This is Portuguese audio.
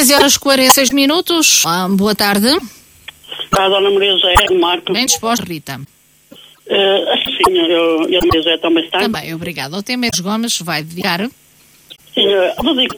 13h46. Boa tarde. A dona Maria José, Marco. Bem disposto, Rita. Sim, eu Maria José também está. Também, obrigado. O tema Gomes vai dedicar. Sim, eu digo